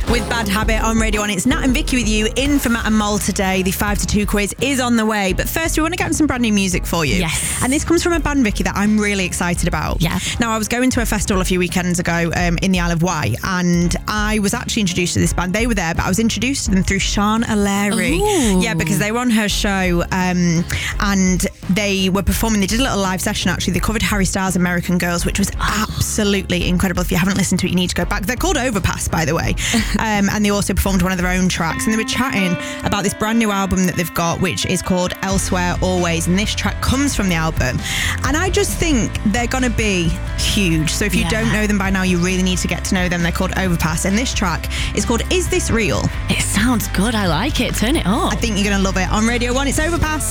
With Bad Habit on Radio 1. It's Nat and Vicky with you in for Matt and Mole today. The 5 to 2 quiz is on the way. But first, we want to get some brand new music for you. Yes. And this comes from a band, Vicky, that I'm really excited about. Yeah. Now, I was going to a festival a few weekends ago in the Isle of Wight, and I was actually introduced to this band. They were there, but I was introduced to them through Sean O'Leary. Ooh. Yeah, because they were on her show and they were performing. They did a little live session, actually. They covered Harry Styles' American Girls, which was absolutely incredible. If you haven't listened to it, you need to go back. They're called Overpass, by the way. And they also performed one of their own tracks. And they were chatting about this brand new album that they've got, which is called Elsewhere Always. And this track comes from the album. And I just think they're going to be huge. So if you don't know them by now, you really need to get to know them. They're called Overpass. And this track is called Is This Real? It sounds good. I like it. Turn it up. I think you're going to love it. On Radio 1, it's Overpass.